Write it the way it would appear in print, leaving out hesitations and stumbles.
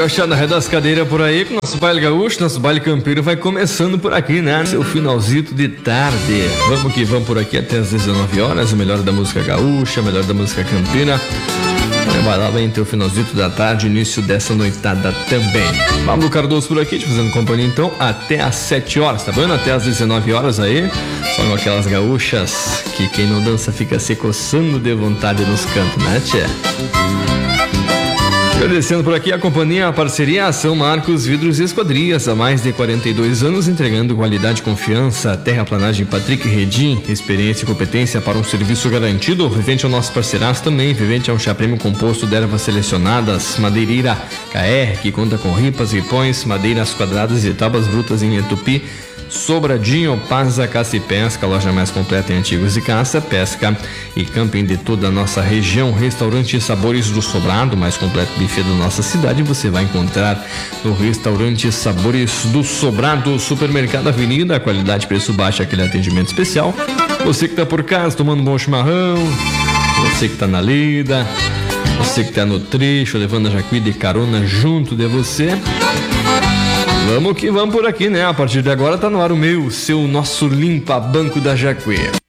Gauchada, arreda as cadeiras por aí, que nosso baile gaúcho, nosso baile campeiro vai começando por aqui, né? Seu finalzito de tarde. Vamos que vamos por aqui até às 19 horas, o melhor da música gaúcha, o melhor da música campina. Vai lá, vem ter o finalzito da tarde, início dessa noitada também. Pablo Cardoso por aqui, te fazendo companhia então, até às 7 horas, tá vendo? Até às 19 horas aí, são aquelas gaúchas que quem não dança fica se coçando de vontade nos cantos, né, tchê? Agradecendo por aqui a companhia, a parceria São Marcos Vidros e Esquadrias, há mais de 42 anos entregando qualidade e confiança. Terraplanagem Patrick Redim, experiência e competência para um serviço garantido. Vivente é o nosso parceiraço também. Vivente é um chá prêmio composto de ervas selecionadas. Madeireira KR, que conta com ripas, ripões, madeiras quadradas e tábuas brutas em Etupi. Sobradinho, Paza, Caça e Pesca, loja mais completa em artigos de caça, pesca e camping de toda a nossa região. Restaurante Sabores do Sobrado, mais completo buffet da nossa cidade, você vai encontrar no Restaurante Sabores do Sobrado. Supermercado Avenida, qualidade, preço baixo, aquele atendimento especial. Você que tá por casa tomando um bom chimarrão, você que tá na lida, você que tá no trecho, levando a Jacuí de carona junto de você. Vamos que vamos por aqui, né? A partir de agora tá no ar o meu, seu, nosso Limpa Banco da Jacuí.